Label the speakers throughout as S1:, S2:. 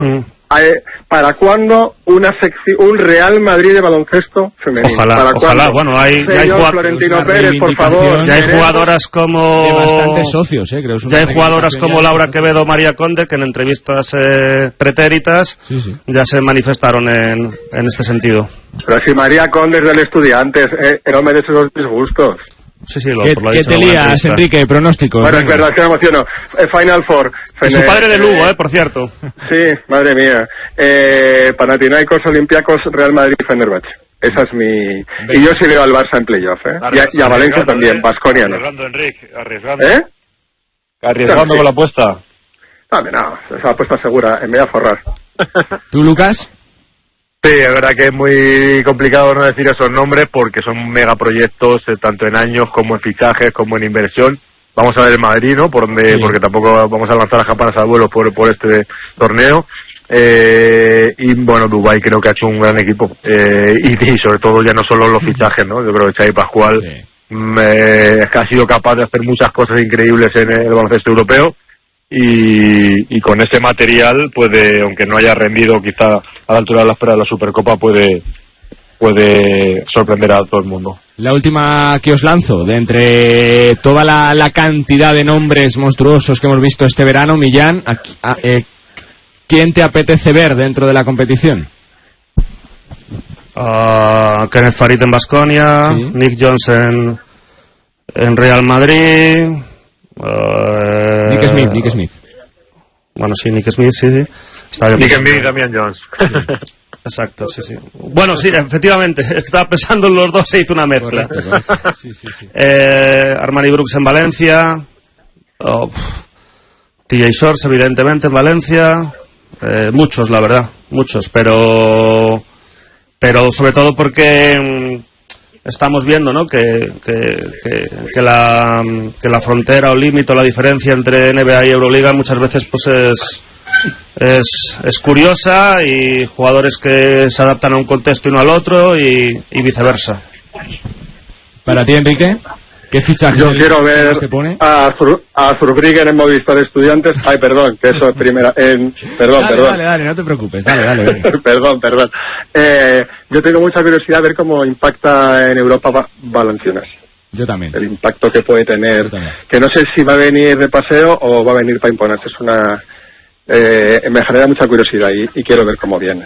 S1: ¿Para cuándo un Real Madrid de baloncesto femenino?
S2: Ojalá. Bueno, hay
S1: Florentino Pérez, por favor.
S2: Ya hay jugadoras como...
S3: De bastantes socios, creo.
S2: Ya hay jugadoras como Laura Quevedo o María Conde, que en entrevistas pretéritas ya se manifestaron en este sentido.
S1: Pero si María Conde es del Estudiantes, no merece esos disgustos.
S2: Sí,
S3: ¿Qué te lías, Enrique? Pronósticos.
S1: Bueno, es verdad, es que me emociono. Final Four.
S2: Y su padre de Lugo, por cierto.
S1: Sí, madre mía. Panathinaikos, Olympiacos, Real Madrid y Fenerbahce. Esa es mi... Y yo sí veo al Barça en playoff, y a Valencia también, Baskonia no.
S4: Arriesgando, Enrique, arriesgando con la apuesta.
S1: No, esa apuesta segura, me voy a forrar.
S3: ¿Tú, Lucas?
S4: Sí, es verdad que es muy complicado no decir esos nombres porque son megaproyectos, tanto en años como en fichajes, como en inversión. Vamos a ver el Madrid, ¿no? Porque tampoco vamos a lanzar las campanas al vuelo por este torneo. Y bueno, Dubái creo que ha hecho un gran equipo. Y sobre todo ya no solo los fichajes, ¿no? Yo creo que Xavi Pascual ha sido capaz de hacer muchas cosas increíbles en el baloncesto europeo. Y con ese material puede, aunque no haya rendido quizá a la altura de la espera de la Supercopa, puede sorprender a todo el mundo.
S3: La última que os lanzo, de entre toda la cantidad de nombres monstruosos que hemos visto este verano, Millán, ¿quién te apetece ver dentro de la competición?
S2: Kenneth Farid en Baskonia, Nick Jones en Real Madrid...
S3: Nick Smith.
S2: Bueno, sí, Nick Smith, sí.
S4: Nick Smith y Damian Jones.
S2: Exacto, sí. Bueno, sí, efectivamente. Estaba pensando en los dos, se hizo una mezcla.
S3: Correcto. Sí.
S2: Armani Brooks en Valencia. TJ Shorts, evidentemente, en Valencia. Muchos, la verdad. Muchos, pero sobre todo porque... estamos viendo, ¿no? que la frontera o límite o la diferencia entre NBA y Euroliga muchas veces pues es curiosa, y jugadores que se adaptan a un contexto y no al otro, y viceversa.
S3: Para ti, Enrique, ¿qué fichaje?
S1: Yo quiero ver a Zurbriggen en Movistar Estudiantes. Ay, perdón, que eso es primera. Perdón.
S3: Dale, no te preocupes. Dale.
S1: perdón. Yo tengo mucha curiosidad a ver cómo impacta en Europa Valenciunas.
S3: Yo también.
S1: El impacto que puede tener. Que no sé si va a venir de paseo o va a venir para imponerse. Me genera mucha curiosidad y quiero ver cómo viene.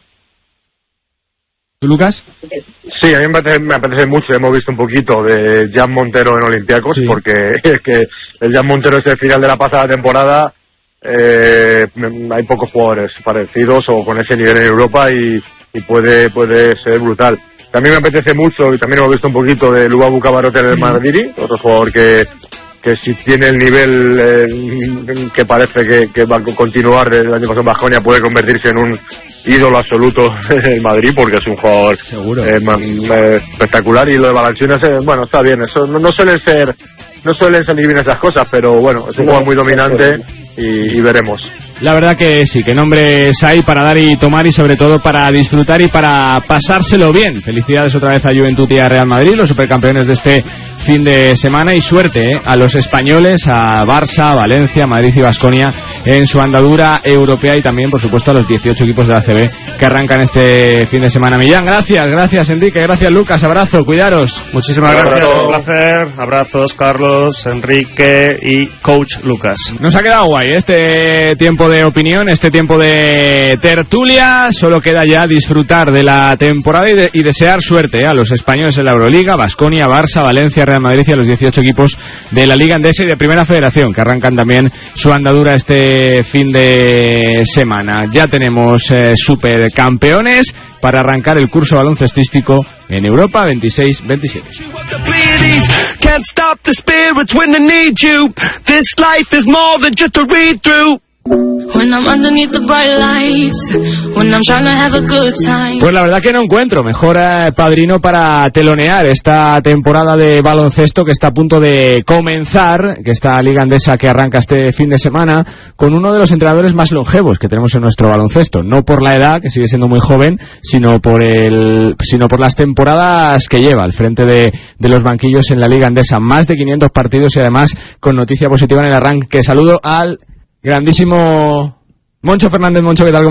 S3: ¿Tú, Lucas?
S4: Sí, a mí me apetece mucho. Hemos visto un poquito de Jan Montero en Olympiacos, porque es que el Jan Montero es el final de la pasada temporada. Hay pocos jugadores parecidos o con ese nivel en Europa y puede ser brutal. También me apetece mucho, y también hemos visto un poquito de Lubabu Cabarote en el Madrid, otro jugador que si tiene el nivel que parece que va a continuar del año pasado en Baskonia, puede convertirse en un ídolo absoluto en Madrid, porque es un jugador espectacular. Y lo de Valanciunas, bueno, está bien, eso no suelen salir bien esas cosas, pero bueno, es un jugador muy dominante y veremos.
S3: La verdad que sí, que nombres hay para dar y tomar, y sobre todo para disfrutar y para pasárselo bien. Felicidades otra vez a Juventud y a Real Madrid, los supercampeones de este fin de semana, y suerte a los españoles, a Barça, Valencia, Madrid y Baskonia en su andadura europea, y también, por supuesto, a los 18 equipos de la ACB que arrancan este fin de semana. Millán, gracias Enrique, gracias Lucas, abrazo, cuidaros.
S2: Muchísimas gracias, un placer, abrazos Carlos, Enrique y Coach Lucas.
S3: Nos ha quedado guay este tiempo de opinión, este tiempo de tertulia. Solo queda ya disfrutar de la temporada y desear suerte a los españoles en la Euroliga, Baskonia, Barça, Valencia, Real Madrid y a los 18 equipos de la Liga Endesa y de Primera Federación, que arrancan también su andadura este fin de semana. Ya tenemos supercampeones para arrancar el curso baloncestístico en Europa 26-27. Pues la verdad que no encuentro mejor padrino para telonear esta temporada de baloncesto que está a punto de comenzar, que esta Liga Endesa que arranca este fin de semana, con uno de los entrenadores más longevos que tenemos en nuestro baloncesto, no por la edad, que sigue siendo muy joven, sino por las temporadas que lleva al frente de los banquillos en la Liga Endesa. Más de 500 partidos y además con noticia positiva en el arranque. Saludo al grandísimo Moncho Fernández, Moncho, ¿qué tal?